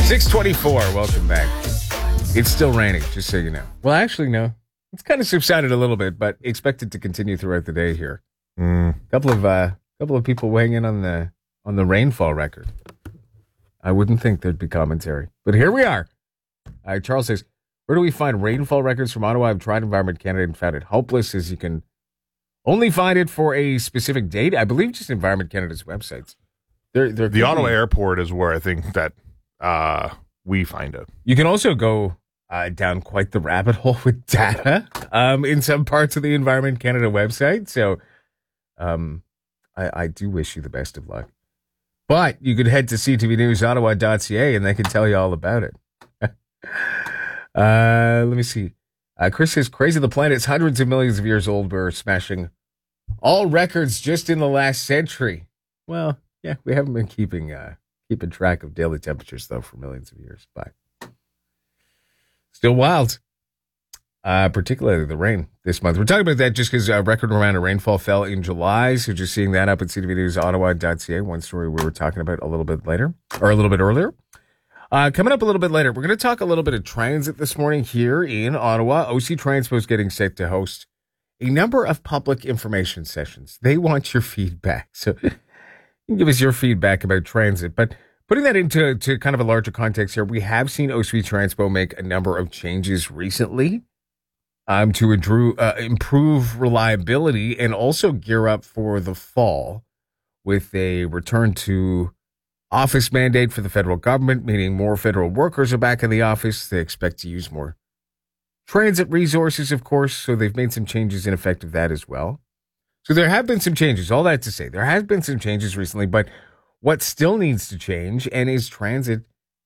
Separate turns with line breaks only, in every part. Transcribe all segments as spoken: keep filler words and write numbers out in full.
six twenty-four, welcome back. It's still raining, just so you know. Well, actually, no. It's kind of subsided a little bit, but expected to continue throughout the day here. A mm. couple of uh, couple of people weighing in on the on the rainfall record. I wouldn't think there'd be commentary, but here we are. Uh, Charles says, where do we find rainfall records from Ottawa? I've tried Environment Canada and found it hopeless, as you can only find it for a specific date. I believe just Environment Canada's websites. They're, they're
the Ottawa be, airport is where I think that uh, we find it.
You can also go uh, down quite the rabbit hole with data um, in some parts of the Environment Canada website. So um, I, I do wish you the best of luck. But you could head to c t v news ottawa dot c a and they can tell you all about it. uh, let me see. Uh, Chris says, crazy the planet's hundreds of millions of years old. We're smashing all records just in the last century. Well, yeah, we haven't been keeping uh, keeping track of daily temperatures, though, for millions of years. But still wild, uh, particularly the rain this month. We're talking about that just because a record amount of rainfall fell in July. So just seeing that up at c t v news ottawa dot c a. One story we were talking about a little bit later, or a little bit earlier. Uh, coming up a little bit later, we're going to talk a little bit of transit this morning here in Ottawa. O C Transpo is getting set to host a number of public information sessions. They want your feedback. So you can give us your feedback about transit. But putting that into to kind of a larger context here, we have seen O C Transpo make a number of changes recently um, to adru- uh, improve reliability and also gear up for the fall with a return to office mandate for the federal government, meaning more federal workers are back in the office. They expect to use more transit resources, of course, so they've made some changes in effect of that as well. So there have been some changes, all that to say. There has been some changes recently, but what still needs to change, and is transit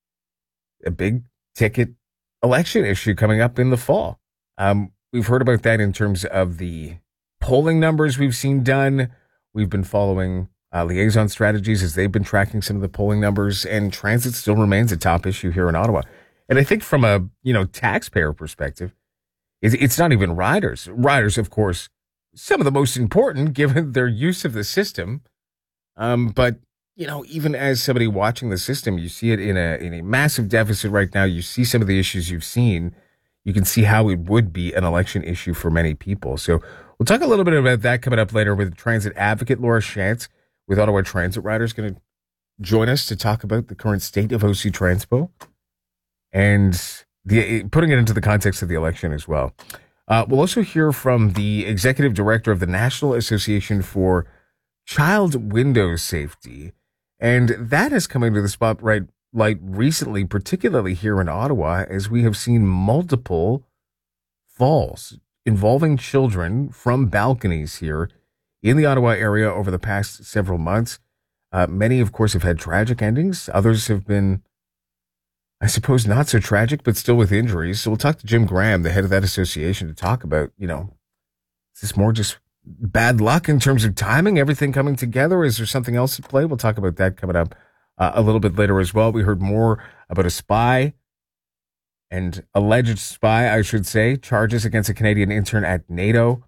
a big ticket election issue coming up in the fall? Um, we've heard about that in terms of the polling numbers we've seen done. We've been following Uh, liaison strategies as they've been tracking some of the polling numbers, and transit still remains a top issue here in Ottawa. And I think from a, you know, taxpayer perspective, it's, it's not even riders. Riders, of course, some of the most important given their use of the system. Um, but, you know, even as somebody watching the system, you see it in a, in a massive deficit right now. You see some of the issues you've seen. You can see how it would be an election issue for many people. So we'll talk a little bit about that coming up later with transit advocate Laura Shantz with Ottawa Transit Riders, going to join us to talk about the current state of O C Transpo and the putting it into the context of the election as well. Uh, we'll also hear from the executive director of the National Association for Child Window Safety, and that has come into the spotlight light recently, particularly here in Ottawa, as we have seen multiple falls involving children from balconies here in the Ottawa area over the past several months. Uh, many, of course, have had tragic endings. Others have been, I suppose, not so tragic, but still with injuries. So we'll talk to Jim Graham, the head of that association, to talk about, you know, is this more just bad luck in terms of timing, everything coming together? Is there something else at play? We'll talk about that coming up uh, a little bit later as well. We heard more about a spy and alleged spy, I should say, charges against a Canadian intern at NATO.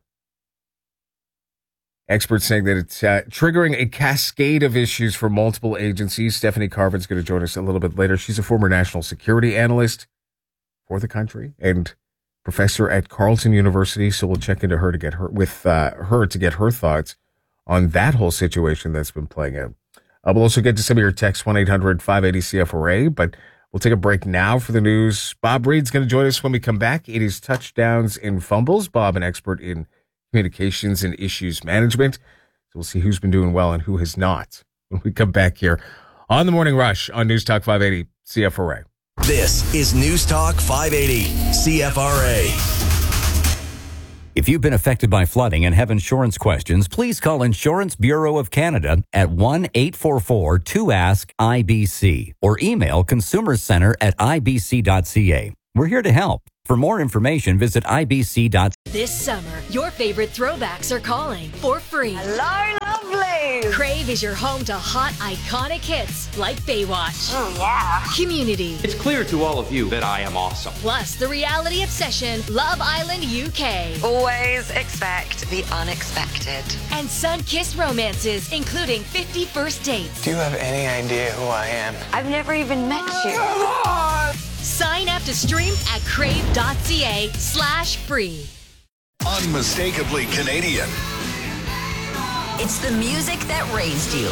Experts saying that it's uh, triggering a cascade of issues for multiple agencies. Stephanie Carvin's going to join us a little bit later. She's a former national security analyst for the country and professor at Carleton University. So we'll check into her to get her with uh, her to get her thoughts on that whole situation that's been playing out. Uh, we'll also get to some of your texts, one eight hundred five eighty C F R A, but we'll take a break now for the news. Bob Reed's going to join us when we come back. It is touchdowns and fumbles. Bob, an expert in communications and issues management. So we'll see who's been doing well and who has not when we come back here on the Morning Rush on News Talk five eighty C F R A.
This is News Talk five eighty C F R A.
If you've been affected by flooding and have insurance questions, please call Insurance Bureau of Canada at one eight four four two ask I B C or email consumercenter at I B C dot C A. We're here to help. For more information, visit I B C dot C A.
This summer, your favorite throwbacks are calling for free.
Hello, lovelies!
Crave is your home to hot, iconic hits like Baywatch.
Oh, yeah.
Community.
It's clear to all of you that I am awesome.
Plus, the reality obsession, Love Island U K.
Always expect the unexpected.
And sun-kissed romances, including fifty First Dates.
Do you have any idea who I am?
I've never even met you.
to stream at crave.ca slash free.
Unmistakably Canadian.
It's the music that raised you.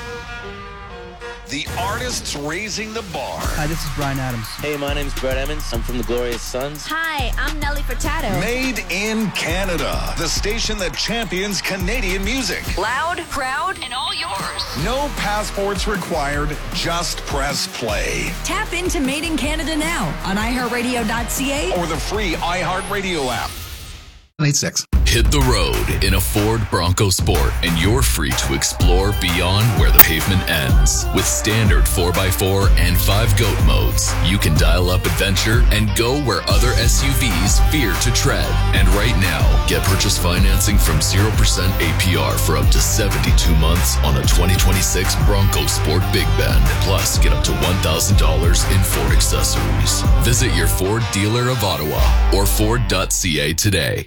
The artists raising the bar.
Hi, this is Brian Adams.
Hey, my name's Brett Emmons. I'm from the Glorious Sons.
Hi, I'm Nelly Furtado.
Made in Canada. The station that champions Canadian music.
Loud, proud, and all yours.
No passports required. Just press play.
Tap into Made in Canada now on i heart radio dot c a
Or the free iHeartRadio app.
eighty-six. Hit the road in a Ford Bronco Sport, and you're free to explore beyond where the pavement ends. With standard four by four and five GOAT modes, you can dial up adventure and go where other S U Vs fear to tread. And right now, get purchase financing from zero percent A P R for up to seventy-two months on a twenty twenty-six Bronco Sport Big Bend. Plus, get up to one thousand dollars in Ford accessories. Visit your Ford dealer of Ottawa or Ford dot c a today.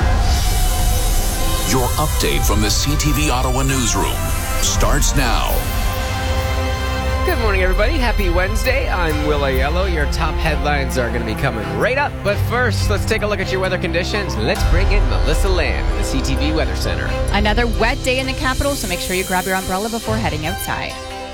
Your update from the C T V Ottawa newsroom starts now.
Good morning, everybody. Happy Wednesday. I'm Will Aiello. Your top headlines are going to be coming right up. But first, let's take a look at your weather conditions. Let's bring in Melissa Lamb in the C T V Weather Center.
Another wet day in the capital, so make sure you grab your umbrella before heading outside.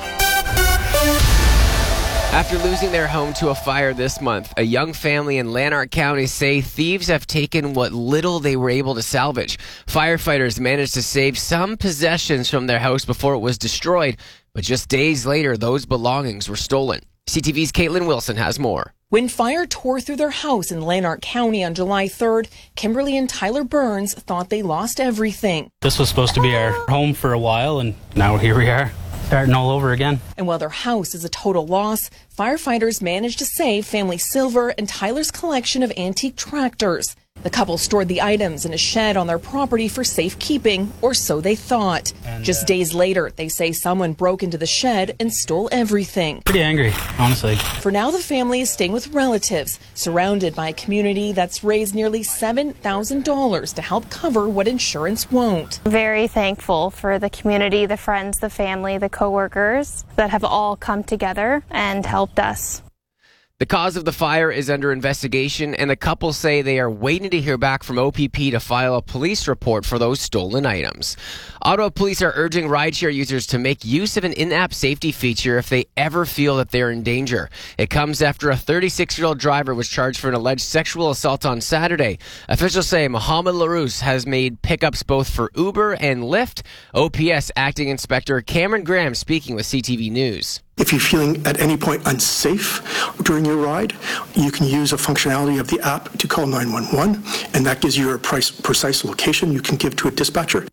After losing their home to a fire this month, a young family in Lanark County say thieves have taken what little they were able to salvage. Firefighters managed to save some possessions from their house before it was destroyed, but just days later, those belongings were stolen. C T V's Caitlin Wilson has more.
When fire tore through their house in Lanark County on July third, Kimberly and Tyler Burns thought they lost everything.
This was supposed to be our home for a while, and now here we are, starting all over again.
And while their house is a total loss, firefighters managed to save family silver and Tyler's collection of antique tractors. The couple stored the items in a shed on their property for safekeeping, or so they thought. And, Just uh, days later, they say someone broke into the shed and stole everything.
Pretty angry, honestly.
For now, the family is staying with relatives, surrounded by a community that's raised nearly seven thousand dollars to help cover what insurance won't.
Very thankful for the community, the friends, the family, the coworkers that have all come together and helped us.
The cause of the fire is under investigation, and the couple say they are waiting to hear back from O P P to file a police report for those stolen items. Ottawa police are urging rideshare users to make use of an in-app safety feature if they ever feel that they're in danger. It comes after a thirty-six-year-old driver was charged for an alleged sexual assault on Saturday. Officials say Mohammed Larousse has made pickups both for Uber and Lyft. O P S Acting Inspector Cameron Graham speaking with C T V News.
If you're feeling at any point unsafe during your ride, you can use a functionality of the app to call nine one one, and that gives you a price, precise location you can give to a dispatcher.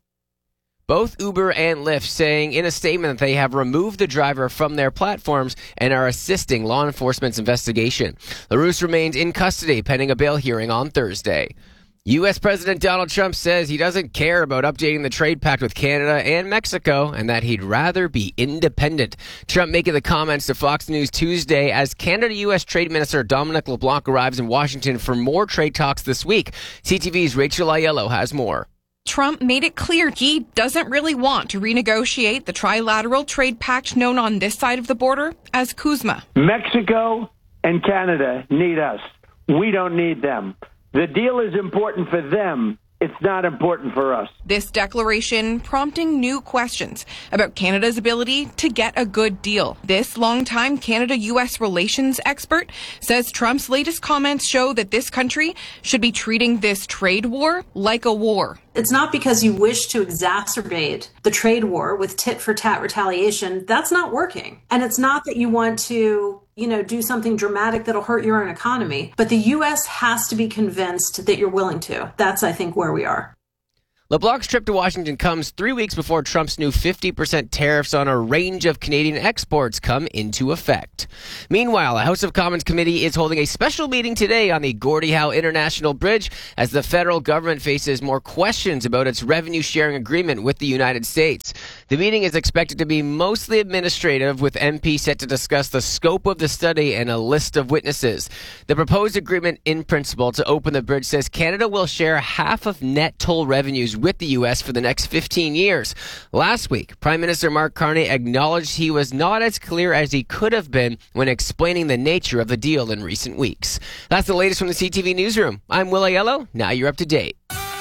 Both Uber and Lyft saying in a statement that they have removed the driver from their platforms and are assisting law enforcement's investigation. LaRousse remains in custody pending a bail hearing on Thursday. U S President Donald Trump says he doesn't care about updating the trade pact with Canada and Mexico and that he'd rather be independent. Trump making the comments to Fox News Tuesday as Canada-U S Trade Minister Dominic LeBlanc arrives in Washington for more trade talks this week. C T V's Rachel Aiello has more.
Trump made it clear he doesn't really want to renegotiate the trilateral trade pact known on this side of the border as CUSMA.
Mexico and Canada need us. We don't need them. The deal is important for them. It's not important for us.
This declaration prompting new questions about Canada's ability to get a good deal. This longtime Canada-U S relations expert says Trump's latest comments show that this country should be treating this trade war like a war.
It's not because you wish to exacerbate the trade war with tit-for-tat retaliation. That's not working. And it's not that you want to, you know, do something dramatic that'll hurt your own economy. But the U S has to be convinced that you're willing to. That's, I think, where we are.
LeBlanc's trip to Washington comes three weeks before Trump's new fifty percent tariffs on a range of Canadian exports come into effect. Meanwhile, a House of Commons committee is holding a special meeting today on the Gordie Howe International Bridge as the federal government faces more questions about its revenue-sharing agreement with the United States. The meeting is expected to be mostly administrative, with M Ps set to discuss the scope of the study and a list of witnesses. The proposed agreement in principle to open the bridge says Canada will share half of net toll revenues with the U S for the next fifteen years. Last week, Prime Minister Mark Carney acknowledged he was not as clear as he could have been when explaining the nature of the deal in recent weeks. That's the latest from the C T V Newsroom. I'm Will Aiello. Now you're up to date.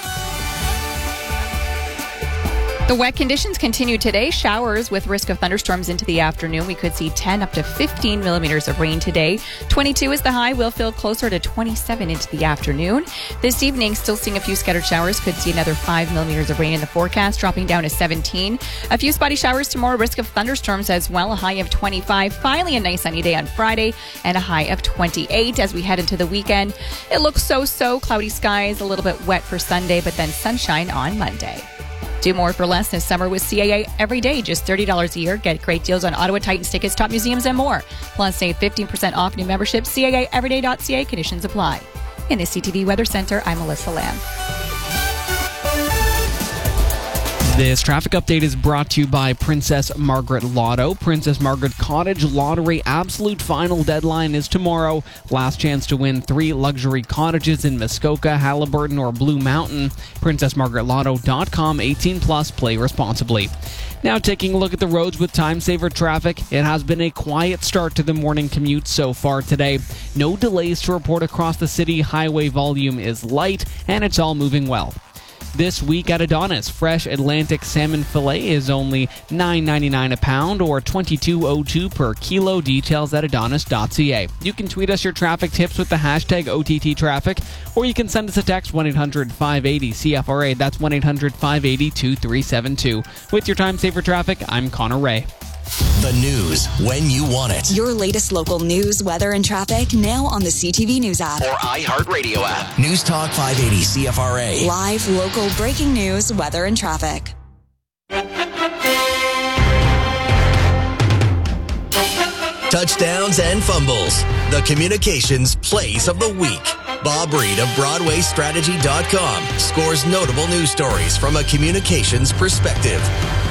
The wet conditions continue today. Showers with risk of thunderstorms into the afternoon. We could see ten up to fifteen millimeters of rain today. twenty-two is the high. Will feel closer to twenty-seven into the afternoon. This evening, still seeing a few scattered showers. Could see another five millimeters of rain in the forecast, dropping down to seventeen. A few spotty showers tomorrow. Risk of thunderstorms as well. A high of twenty-five. Finally, a nice sunny day on Friday and a high of twenty-eight. As we head into the weekend, it looks so-so. Cloudy skies, a little bit wet for Sunday, but then sunshine on Monday. Do more for less this summer with C A A every day. Just thirty dollars a year. Get great deals on Ottawa Titans tickets, top museums, and more. Plus, save fifteen percent off new membership. C A A everyday dot C A. Conditions apply. In the C T V Weather Center, I'm Melissa Lamb.
This traffic update is brought to you by Princess Margaret Lotto. Princess Margaret Cottage Lottery absolute final deadline is tomorrow. Last chance to win three luxury cottages in Muskoka, Haliburton, or Blue Mountain. princess margaret lotto dot com. eighteen plus. Play responsibly. Now taking a look at the roads with time saver traffic. It has been a quiet start to the morning commute so far today. No delays to report across the city. Highway volume is light and it's all moving well. This week at Adonis, fresh Atlantic salmon fillet is only nine ninety-nine a pound or twenty-two oh two per kilo. Details at adonis dot c a. You can tweet us your traffic tips with the hashtag O T T traffic, or you can send us a text one eight hundred five eight zero C F R A. That's one eight hundred five eight zero two three seven two. With your time saver traffic, I'm Connor Ray.
The news when you want it.
Your latest local news, weather, and traffic now on the C T V News app.
Or iHeartRadio app. News Talk five eighty C F R A.
Live, local, breaking news, weather, and traffic.
Touchdowns and fumbles. The communications plays of the week. Bob Reed of Broadway Strategy dot com scores notable news stories from a communications perspective.